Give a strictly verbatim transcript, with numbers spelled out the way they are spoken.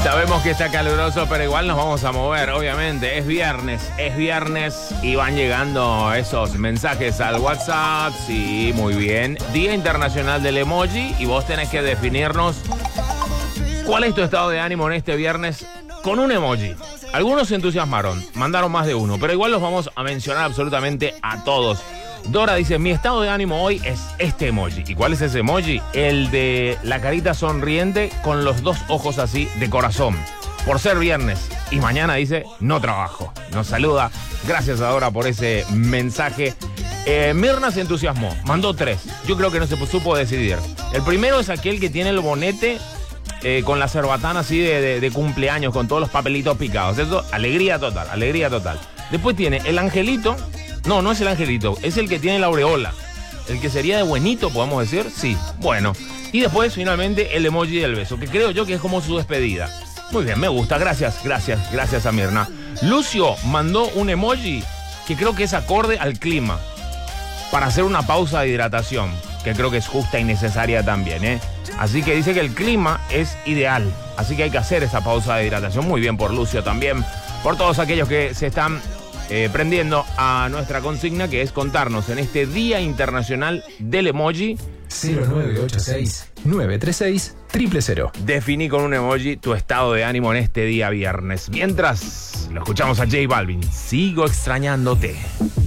Sabemos que está caluroso, pero igual nos vamos a mover, obviamente. Es viernes, es viernes y van llegando esos mensajes al WhatsApp. Sí, muy bien. Día Internacional del Emoji y vos tenés que definirnos cuál es tu estado de ánimo en este viernes con un emoji. Algunos se entusiasmaron, mandaron más de uno, pero igual los vamos a mencionar absolutamente a todos. Dora dice, mi estado de ánimo hoy es este emoji. ¿Y cuál es ese emoji? El de la carita sonriente con los dos ojos así de corazón. Por ser viernes. Y mañana dice, no trabajo. Nos saluda. Gracias a Dora por ese mensaje. Eh, Mirna se entusiasmó. Mandó tres. Yo creo que no se supo decidir. El primero es aquel que tiene el bonete eh, con la cerbatana así de, de, de cumpleaños, con todos los papelitos picados. Eso, alegría total, alegría total. Después tiene el angelito. No, no es el angelito, es el que tiene la aureola. El que sería de buenito, podemos decir. Sí, bueno. Y después, finalmente, el emoji del beso, que creo yo que es como su despedida. Muy bien, me gusta. Gracias, gracias, gracias a Mirna. Lucio mandó un emoji que creo que es acorde al clima para hacer una pausa de hidratación, que creo que es justa y necesaria también, ¿eh? Así que dice que el clima es ideal. Así que hay que hacer esa pausa de hidratación. Muy bien por Lucio también. Por todos aquellos que se están Eh, prendiendo a nuestra consigna, que es contarnos en este Día Internacional del Emoji. cero nueve ocho seis, nueve tres seis, cero cero cero. Definí con un emoji tu estado de ánimo en este día viernes. Mientras, lo escuchamos a J Balvin. Sigo extrañándote.